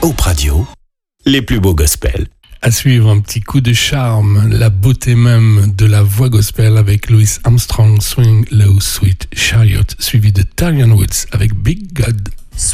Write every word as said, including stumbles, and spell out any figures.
Hope Radio, les plus beaux gospels. À suivre, un petit coup de charme, la beauté même de la voix gospel avec Louis Armstrong, Swing Low Sweet Chariot, suivi de Tarian Woods avec Big God.